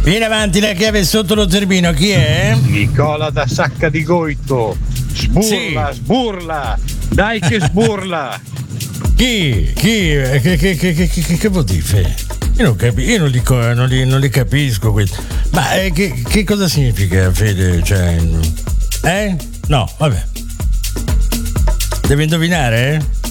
Vieni avanti, la chiave sotto lo zerbino, chi è? Nicola da Sacca di Goito. Sburla, Sì. sburla, dai che sburla. Chi? Che vuol dire, Fe? Io non li capisco questo. Ma che cosa significa, Fede? Cioè, no, vabbè. Devi indovinare, eh?